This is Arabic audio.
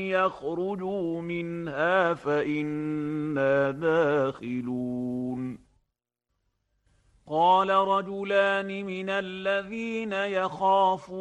يخرجوا منها فإنا داخلون. قال رجلان من الذين يخافون